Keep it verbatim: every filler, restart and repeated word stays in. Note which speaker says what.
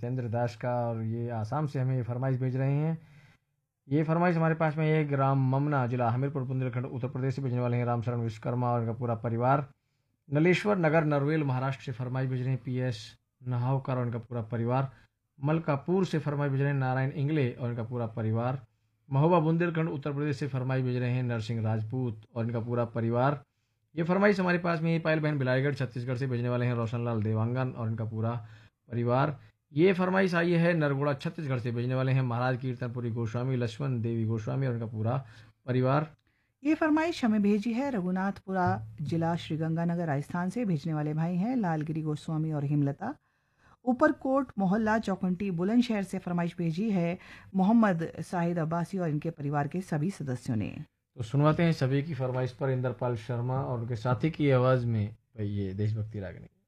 Speaker 1: चंद्र दास का, और ये आसाम से हमें ये फरमाइश भेज रहे हैं। ये फरमाइश हमारे पास में एक ग्राम ममना, जिला हमीरपुर, बुंदेलखंड, उत्तर प्रदेश से भेजने वाले हैं रामशरण विश्वकर्मा और इनका पूरा परिवार। नलेश्वर नगर, नरवेल, महाराष्ट्र से फरमाइश भेज रहे हैं पी एस नहावकर और इनका पूरा परिवार। मलकापुर से फरमाइश भेज रहे हैं नारायण इंगले और इनका पूरा परिवार। महोबा, बुंदेलखंड, उत्तर प्रदेश से फरमाइश भेज रहे हैं नरसिंह राजपूत और इनका पूरा परिवार। ये फरमाइश हमारे पास में ये पायल बहन भिलाईगढ़, छत्तीसगढ़ से भेजने वाले हैं रोशनलाल देवांगन और इनका पूरा परिवार। ये फरमाइश आई है नरगुड़ा, छत्तीसगढ़ से भेजने वाले हैं महाराज कीर्तनपुरी गोस्वामी, लक्ष्मण देवी गोस्वामी और इनका पूरा परिवार।
Speaker 2: ये फरमाइश हमें भेजी है रघुनाथपुरा, जिला श्रीगंगानगर, राजस्थान से भेजने वाले भाई हैं लालगिरी गोस्वामी और हिमलता। ऊपरकोट मोहल्ला चौखंटी, बुलंदशहर से फरमाइश भेजी है मोहम्मद साहिद अब्बासी और इनके परिवार के सभी सदस्यों ने।
Speaker 1: तो सुनवाते हैं सभी की फरमाइश पर इंद्रपाल शर्मा और उनके साथी की आवाज़ में भाई ये देशभक्ति रागनी।